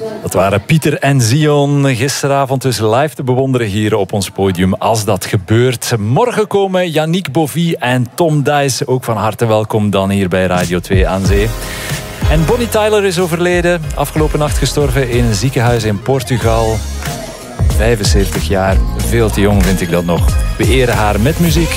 Dat waren Pieter en Zion gisteravond dus live te bewonderen hier op ons podium als dat gebeurt. Morgen komen Yannick Bovie en Tom Dice. Ook van harte welkom dan hier bij Radio 2 aan Zee. En Bonnie Tyler is overleden. Afgelopen nacht gestorven in een ziekenhuis in Portugal. 75 jaar. Veel te jong vind ik dat nog. We eren haar met muziek.